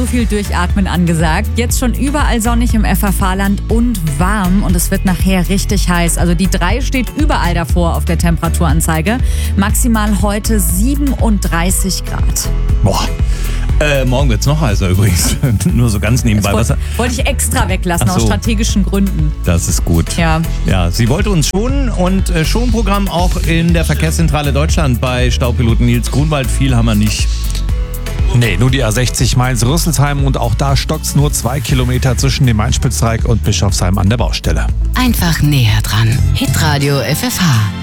So viel Durchatmen angesagt. Jetzt schon überall sonnig im FFH-Land und warm und es wird nachher richtig heiß. Also die 3 steht überall davor auf der Temperaturanzeige. Maximal heute 37 Grad. Boah. Morgen wird es noch heißer übrigens. Nur so ganz nebenbei. Das wollte ich extra weglassen aus strategischen Gründen. Das ist gut. Ja, sie wollte uns schonen und Schonprogramm auch in der Verkehrszentrale Deutschland bei Staupiloten Nils Grunwald. Viel haben wir nicht. Nee, nur die A60 Mainz-Rüsselsheim und auch da stockt's nur 2 Kilometer zwischen dem Mainspitzteig und Bischofsheim an der Baustelle. Einfach näher dran. Hitradio FFH.